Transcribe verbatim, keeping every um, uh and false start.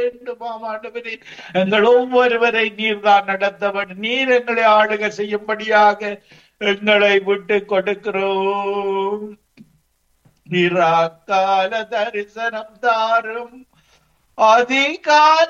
வேண்டுமாம் ஆண்டவரே. எங்கள் ஒவ்வொருவரை நீர் தான் நடத்தவன், நீர் எங்களை ஆளுக செய்யும்படியாக எங்களை விட்டு கொடுக்கிறோம். நிராகால தரிசனம் தாரும் அதிகால